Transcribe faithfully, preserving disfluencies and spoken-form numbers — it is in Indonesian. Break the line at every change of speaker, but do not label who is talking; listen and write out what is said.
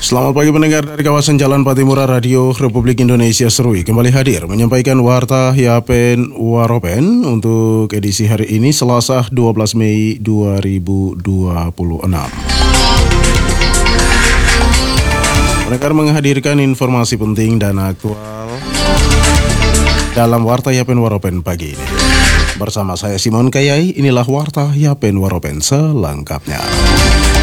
Selamat pagi pendengar dari kawasan Jalan Patimura. Radio Republik Indonesia Serui kembali hadir menyampaikan Warta Yapen Waropen untuk edisi hari ini Selasa dua belas Mei dua ribu dua puluh enam. Pendengar menghadirkan informasi penting dan aktual dalam Warta Yapen Waropen pagi ini. Bersama saya Simon Kayai, inilah Warta Yapen Waropen selengkapnya.